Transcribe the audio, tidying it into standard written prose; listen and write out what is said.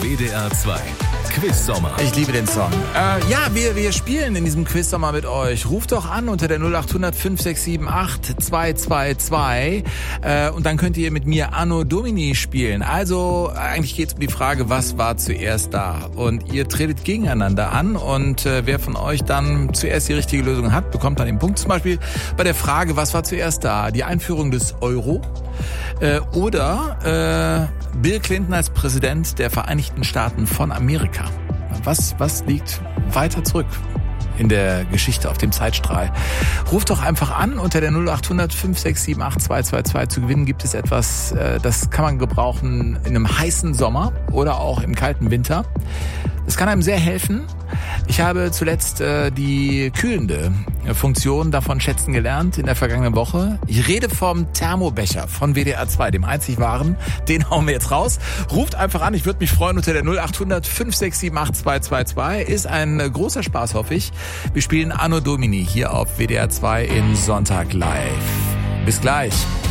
WDR 2 Quiz-Sommer. Ich liebe den Song. Wir spielen in diesem Quiz-Sommer mit euch. Ruft doch an unter der 0800 5678 222 und dann könnt ihr mit mir Anno Domini spielen. Also eigentlich geht es um die Frage, was war zuerst da? Und ihr tretet gegeneinander an und wer von euch dann zuerst die richtige Lösung hat, bekommt dann den Punkt. Zum Beispiel bei der Frage, was war zuerst da? Die Einführung des Euro oder Bill Clinton als Präsident der Vereinigten Staaten von Amerika. Was liegt weiter zurück in der Geschichte auf dem Zeitstrahl? Ruft doch einfach an unter der 0800 5678 222. Zu gewinnen gibt es etwas, das kann man gebrauchen in einem heißen Sommer oder auch im kalten Winter. Das kann einem sehr helfen. Ich habe zuletzt die kühlende Funktion davon schätzen gelernt in der vergangenen Woche. Ich rede vom Thermobecher von WDR 2, dem einzig wahren. Den hauen wir jetzt raus. Ruft einfach an, ich würde mich freuen unter der 0800 5678 222. Ist ein großer Spaß, hoffe ich. Wir spielen Anno Domini hier auf WDR 2 in Sonntag live. Bis gleich.